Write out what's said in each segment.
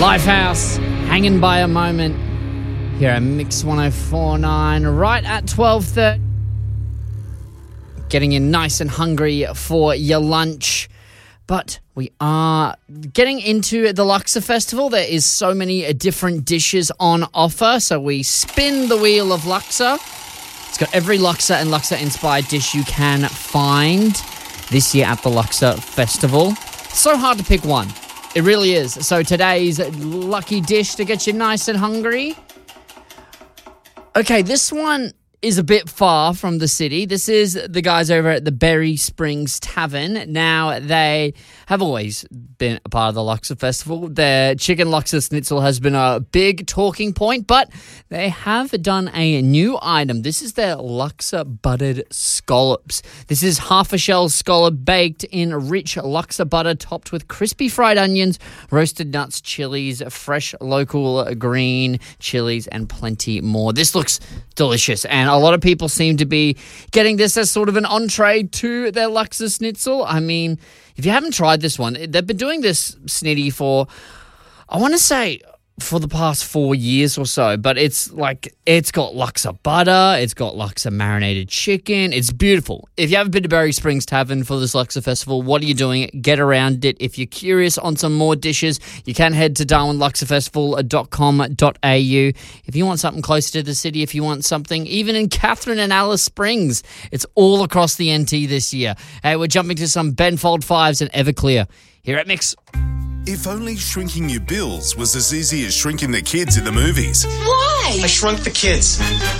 Lifehouse, hanging by a moment here at Mix 104.9, right at 12:30. Getting you nice and hungry for your lunch. But we are getting into the Luxor Festival. There is so many different dishes on offer. So we spin the wheel of Luxor. It's got every Luxor and Luxor-inspired dish you can find this year at the Luxor Festival. It's so hard to pick one. It really is. So today's lucky dish to get you nice and hungry. Okay, this one is a bit far from the city. This is the guys over at the Berry Springs Tavern. Now, they have always been a part of the Luxor Festival. Their chicken Luxor schnitzel has been a big talking point, but they have done a new item. This is their Luxor buttered scallops. This is half a shell scallop baked in rich Luxor butter topped with crispy fried onions, roasted nuts, chilies, fresh local green chilies, and plenty more. This looks delicious, and a lot of people seem to be getting this as sort of an entree to their Luxor schnitzel. I mean, if you haven't tried this one, they've been doing this snitty for, I want to say, for the past 4 years or so, but it's got Luxor butter, it's got Luxor marinated chicken, it's beautiful. If you haven't been to Berry Springs Tavern for this Luxor Festival, what are you doing? Get around it. If you're curious on some more dishes, you can head to darwinluxorfestival.com.au. If you want something closer to the city, if you want something even in Catherine and Alice Springs, it's all across the NT this year. Hey, we're jumping to some Benfold 5s and Everclear here at Mix. If only shrinking your bills was as easy as shrinking the kids in the movies. Why? I shrunk the kids.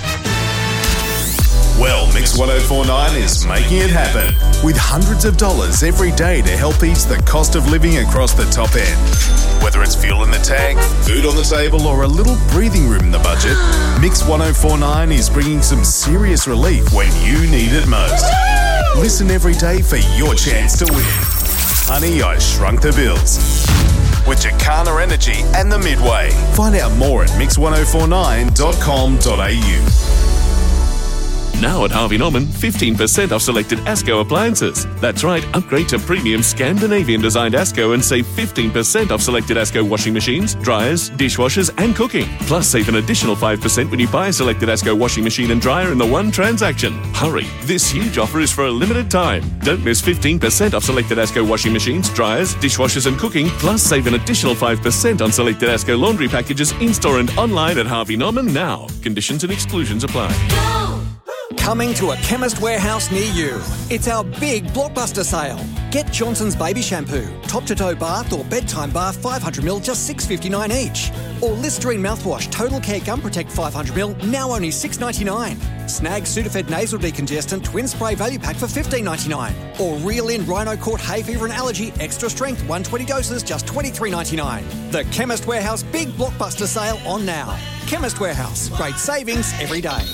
Well, Mix 104.9 is making it happen with hundreds of dollars every day to help ease the cost of living across the top end. Whether it's fuel in the tank, food on the table, or a little breathing room in the budget, Mix 104.9 is bringing some serious relief when you need it most. Listen every day for your chance to win. Honey, I Shrunk the Bills. With Jacana Energy and the Midway. Find out more at mix1049.com.au. Now at Harvey Norman, 15% off selected ASCO appliances. That's right, upgrade to premium Scandinavian-designed ASCO and save 15% off selected ASCO washing machines, dryers, dishwashers and cooking. Plus, save an additional 5% when you buy a selected ASCO washing machine and dryer in the one transaction. Hurry, this huge offer is for a limited time. Don't miss 15% off selected ASCO washing machines, dryers, dishwashers and cooking. Plus, save an additional 5% on selected ASCO laundry packages in-store and online at Harvey Norman now. Conditions and exclusions apply. Coming to a Chemist Warehouse near you. It's our big blockbuster sale. Get Johnson's Baby Shampoo, top-to-toe bath or bedtime bath 500ml, just $6.59 each. Or Listerine Mouthwash Total Care Gum Protect 500ml, now only $6.99. Snag Sudafed Nasal Decongestant Twin Spray Value Pack for $15.99. Or Reel In Rhino Court Hay Fever and Allergy Extra Strength 120 doses, just $23.99. The Chemist Warehouse big blockbuster sale on now. Chemist Warehouse, great savings every day.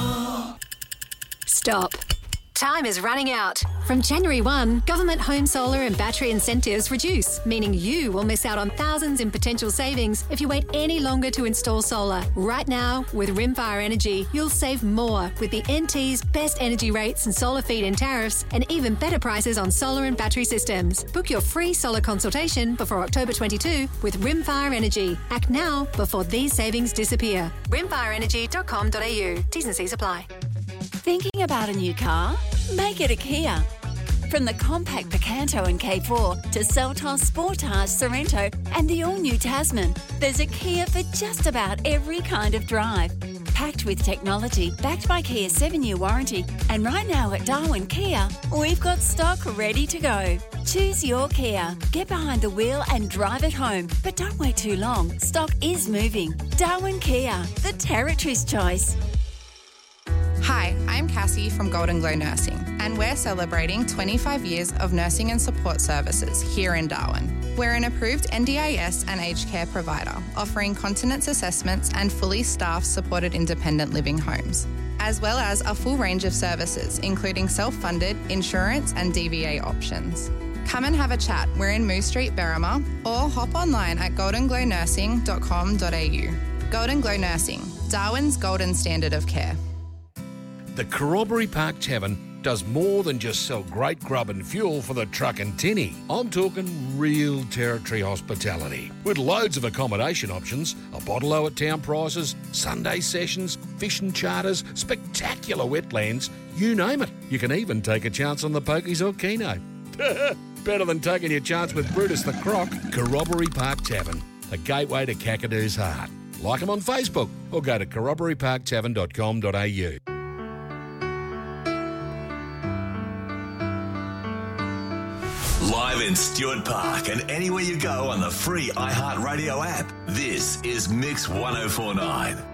Stop. Time is running out. From January 1, government home solar and battery incentives reduce, meaning you will miss out on thousands in potential savings if you wait any longer to install solar. Right now, with Rimfire Energy, you'll save more with the NT's best energy rates and solar feed-in tariffs and even better prices on solar and battery systems. Book your free solar consultation before October 22 with Rimfire Energy. Act now before these savings disappear. rimfireenergy.com.au. T's and C's apply. Thinking about a new car? Make it a Kia. From the compact Picanto and K4 to Seltos, Sportage, Sorrento and the all-new Tasman, there's a Kia for just about every kind of drive. Packed with technology, backed by Kia's 7-year warranty, and right now at Darwin Kia, we've got stock ready to go. Choose your Kia. Get behind the wheel and drive it home. But don't wait too long. Stock is moving. Darwin Kia, the territory's choice. Hi, I'm Cassie from Golden Glow Nursing, and we're celebrating 25 years of nursing and support services here in Darwin. We're an approved NDIS and aged care provider, offering continence assessments and fully staffed supported independent living homes, as well as a full range of services, including self-funded, insurance and DVA options. Come and have a chat. We're in Moose Street, Berrima, or hop online at goldenglownursing.com.au. Golden Glow Nursing, Darwin's golden standard of care. The Corroboree Park Tavern does more than just sell great grub and fuel for the truck and tinny. I'm talking real territory hospitality, with loads of accommodation options, a bottle-o at town prices, Sunday sessions, fishing charters, spectacular wetlands, you name it. You can even take a chance on the pokies or keno. Better than taking your chance with Brutus the Croc. Corroboree Park Tavern, the gateway to Kakadoo's heart. Like them on Facebook or go to corroboreeparktavern.com.au. Live in Stuart Park and anywhere you go on the free iHeartRadio app, this is Mix 1049.